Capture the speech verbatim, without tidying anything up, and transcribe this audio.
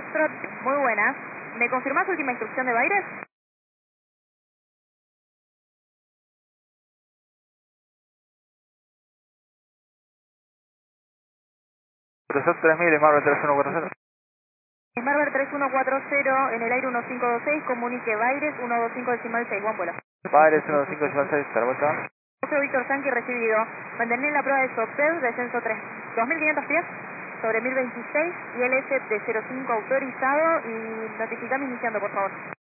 Foxtrot, muy buena. ¿Me confirmás última instrucción de Baires? tres mil, Marvel tres uno cuatro cero. Smarbert tres uno cuatro cero, en el aire uno cinco dos seis, comunique Baires uno dos cinco decimal seis, buen vuelo. Baires uno dos cinco seis, hasta la vuelta. José Víctor Yankee recibido. Mantener en la prueba de SOPTED, descenso tres, dos mil quinientos pies sobre mil veintiséis y el S de cero cinco autorizado y notificame iniciando, por favor.